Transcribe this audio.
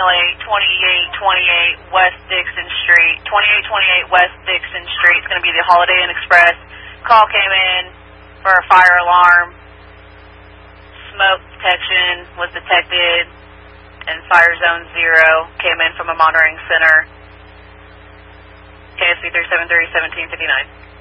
simulate 2828 West Dixon Street. 2828 West Dixon Street is going to be the Holiday Inn Express. Call came in for a fire alarm. Smoke detection was detected, and Fire Zone 0 came in from a monitoring center. KSC 373-1759.